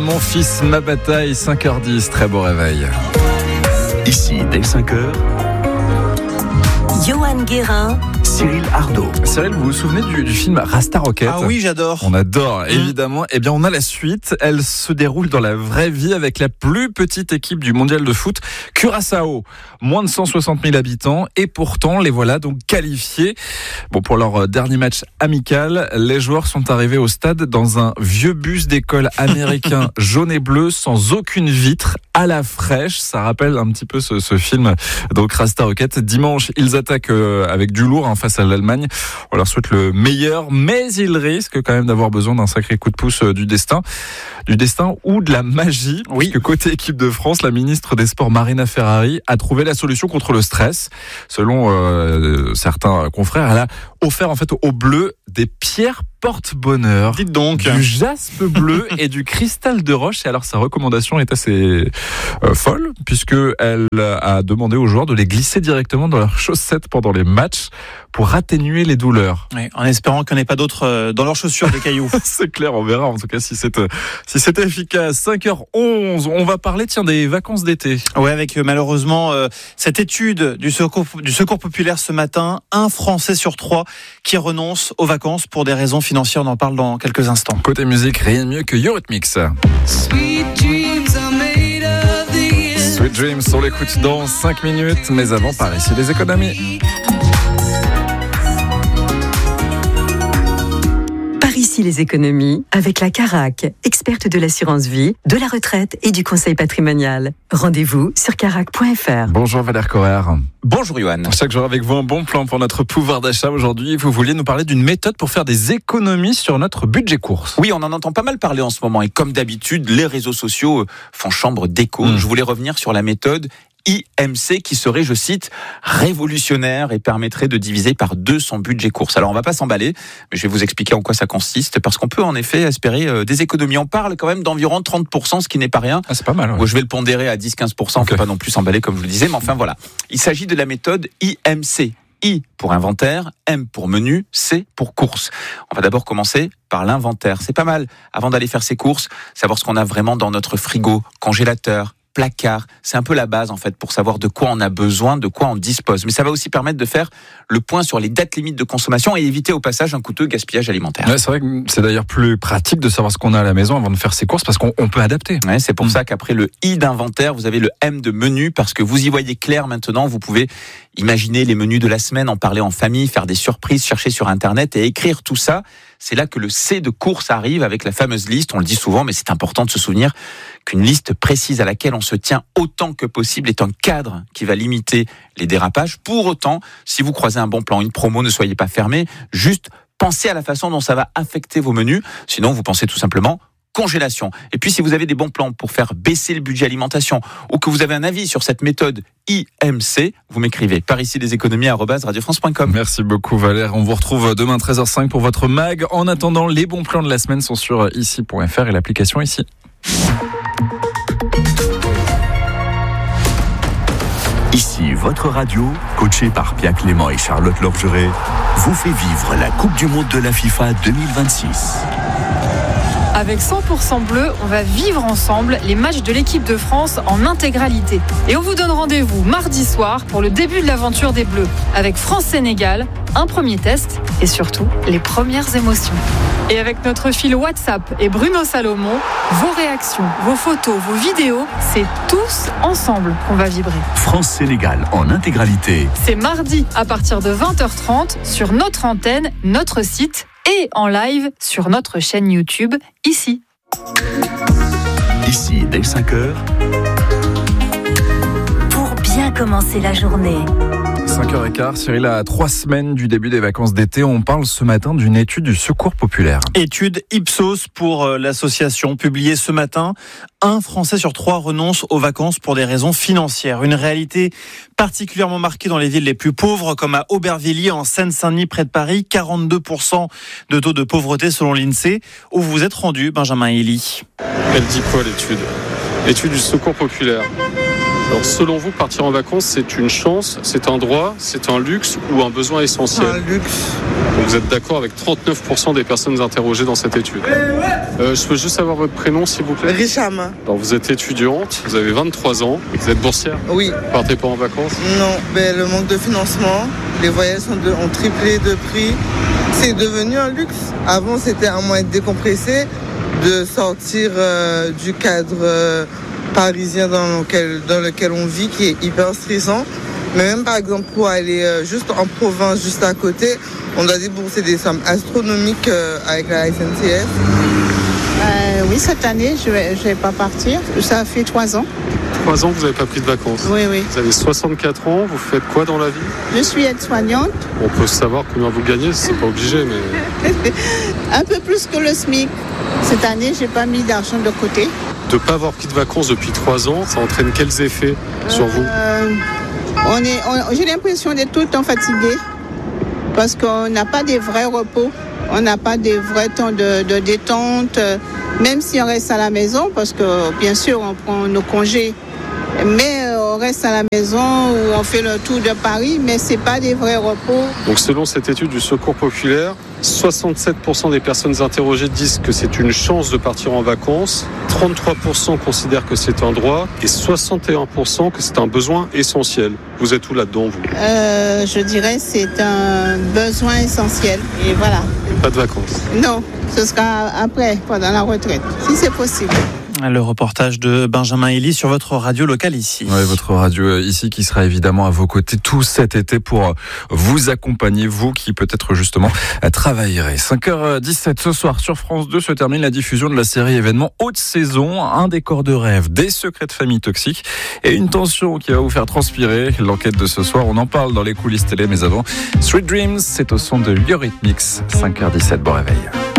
mon fils, ma bataille, 5h10, très beau réveil. Ici, dès 5h, Johan Guérin, Cyril Ardo. Cyril, vous vous souvenez du film Rasta Rocket ? Ah oui, j'adore. On adore, évidemment. Eh bien, on a la suite. Elle se déroule dans la vraie vie avec la plus petite équipe du mondial de foot, Curaçao. Moins de 160 000 habitants. Et pourtant, les voilà donc qualifiés. Bon, pour leur dernier match amical, les joueurs sont arrivés au stade dans un vieux bus d'école américain jaune et bleu, sans aucune vitre, à la fraîche. Ça rappelle un petit peu ce film, donc Rasta Rocket. Dimanche, ils attaquent avec du lourd face à l'Allemagne. On leur souhaite le meilleur, mais ils risquent quand même d'avoir besoin d'un sacré coup de pouce du destin ou de la magie. Oui. Puisque côté équipe de France, la ministre des Sports Marina Ferrari a trouvé la solution contre le stress. Selon certains confrères, elle a offert en fait aux Bleus des pierres porte-bonheur. Dites donc. Du jaspe bleu et du cristal de roche. Et alors sa recommandation est assez folle, puisque elle a demandé aux joueurs de les glisser directement dans leurs chaussettes pendant les matchs pour atténuer les douleurs. Oui, en espérant qu'il n'y en ait pas d'autres dans leurs chaussures des cailloux. C'est clair, on verra en tout cas si c'est efficace. 5h11, on va parler des vacances d'été. Ouais, avec malheureusement cette étude du secours populaire ce matin, 1 Français sur 3 qui renonce aux vacances pour des raisons financières. On en parle dans quelques instants. Côté musique, rien de mieux que Eurythmics. Sweet Dreams, on l'écoute dans 5 minutes, mais avant, par ici, les économies. ici les économies avec la Carac, experte de l'assurance vie, de la retraite et du conseil patrimonial. Rendez-vous sur carac.fr. Bonjour Valère Correr. Bonjour Johan. Chaque jour avec vous un bon plan pour notre pouvoir d'achat. Aujourd'hui, vous vouliez nous parler d'une méthode pour faire des économies sur notre budget course. Oui, on en entend pas mal parler en ce moment et comme d'habitude, les réseaux sociaux font chambre d'écho. Je voulais revenir sur la méthode IMC qui serait, je cite, révolutionnaire et permettrait de diviser par 2 son budget course. Alors on va pas s'emballer, mais je vais vous expliquer en quoi ça consiste, parce qu'on peut en effet espérer des économies. On parle quand même d'environ 30%, ce qui n'est pas rien. Ah, c'est pas mal. Ouais. Bon, je vais le pondérer à 10-15%, on peut pas non plus s'emballer comme je le disais, mais enfin voilà. Il s'agit de la méthode IMC. I pour inventaire, M pour menu, C pour course. On va d'abord commencer par l'inventaire. C'est pas mal, avant d'aller faire ses courses, savoir ce qu'on a vraiment dans notre frigo, congélateur, placard. C'est un peu la base en fait pour savoir de quoi on a besoin, de quoi on dispose. Mais ça va aussi permettre de faire le point sur les dates limites de consommation et éviter au passage un coûteux gaspillage alimentaire. Ouais, c'est vrai que c'est d'ailleurs plus pratique de savoir ce qu'on a à la maison avant de faire ses courses parce qu'on peut adapter. Ouais, c'est pour ça qu'après le I d'inventaire, vous avez le M de menu parce que vous y voyez clair maintenant. Vous pouvez imaginer les menus de la semaine, en parler en famille, faire des surprises, chercher sur Internet et écrire tout ça. C'est là que le C de course arrive avec la fameuse liste. On le dit souvent, mais c'est important de se souvenir qu'une liste précise à laquelle on se tient autant que possible est un cadre qui va limiter les dérapages. Pour autant, si vous croisez un bon plan, une promo, ne soyez pas fermés. Juste pensez à la façon dont ça va affecter vos menus. Sinon, vous pensez tout simplement congélation. Et puis, si vous avez des bons plans pour faire baisser le budget alimentation ou que vous avez un avis sur cette méthode IMC, vous m'écrivez par ici les économies @radiofrance.com. Merci beaucoup Valère. On vous retrouve demain 13h05 pour votre mag. En attendant, les bons plans de la semaine sont sur ici.fr et l'application ici. Ici, votre radio, coachée par Pierre Clément et Charlotte Lorgeret, vous fait vivre la Coupe du Monde de la FIFA 2026. Avec 100% bleu, on va vivre ensemble les matchs de l'équipe de France en intégralité. Et on vous donne rendez-vous mardi soir pour le début de l'aventure des Bleus. Avec France-Sénégal, un premier test et surtout les premières émotions. Et avec notre fil WhatsApp et Bruno Salomon, vos réactions, vos photos, vos vidéos, c'est tous ensemble qu'on va vibrer. France-Sénégal en intégralité. C'est mardi à partir de 20h30 sur notre antenne, notre site et en live sur notre chaîne YouTube, ici. Ici, dès 5h. Pour bien commencer la journée. 5h15, Cyril, à 3 semaines du début des vacances d'été, on parle ce matin d'une étude du Secours populaire. Étude Ipsos pour l'association publiée ce matin. 1 Français sur 3 renonce aux vacances pour des raisons financières. Une réalité particulièrement marquée dans les villes les plus pauvres, comme à Aubervilliers, en Seine-Saint-Denis, près de Paris. 42% de taux de pauvreté selon l'INSEE. Où vous vous êtes rendu, Benjamin Elie. Elle dit quoi l'étude ? L'étude du Secours populaire. Alors selon vous, partir en vacances, c'est une chance, c'est un droit, c'est un luxe ou un besoin essentiel? Un luxe. Donc vous êtes d'accord avec 39% des personnes interrogées dans cette étude. Je peux juste savoir votre prénom, s'il vous plaît? Richam. Alors vous êtes étudiante, vous avez 23 ans, vous êtes boursière? Oui. Vous partez pas en vacances? Non, le manque de financement, les voyages ont triplé de prix. C'est devenu un luxe. Avant, c'était un moyen de décompresser, de sortir du cadre parisien dans lequel on vit, qui est hyper stressant. Mais même par exemple pour aller juste en province, juste à côté, on doit débourser des sommes astronomiques avec la SNCF. Oui, cette année, je vais pas partir. Ça fait 3 ans. 3 ans que vous n'avez pas pris de vacances? Oui. Vous avez 64 ans, vous faites quoi dans la vie? Je suis aide-soignante. On peut savoir combien vous gagnez, c'est pas obligé, mais... Un peu plus que le SMIC. Cette année, j'ai pas mis d'argent de côté. De ne pas avoir pris de vacances depuis 3 ans, ça entraîne quels effets sur vous? J'ai l'impression d'être tout le temps fatigué parce qu'on n'a pas des vrais repos, on n'a pas des vrais temps de détente, même si on reste à la maison, parce que bien sûr on prend nos congés, mais on reste à la maison ou on fait le tour de Paris, mais c'est pas des vrais repos. Donc selon cette étude du Secours populaire, 67% des personnes interrogées disent que c'est une chance de partir en vacances, 33% considèrent que c'est un droit et 61% que c'est un besoin essentiel. Vous êtes où là-dedans, vous? Je dirais que c'est un besoin essentiel. Et voilà. Et pas de vacances? Non, ce sera après, pendant la retraite, si c'est possible. Le reportage de Benjamin Elie sur votre radio locale ici. Oui, votre radio ici qui sera évidemment à vos côtés tout cet été pour vous accompagner, vous qui peut-être justement travaillerez. 5h17 ce soir sur France 2 se termine la diffusion de la série événement haute saison, un décor de rêve, des secrets de famille toxiques et une tension qui va vous faire transpirer. L'enquête de ce soir, on en parle dans les coulisses télé, mais avant, Sweet Dreams, c'est au son de Eurythmics. 5h17, bon réveil.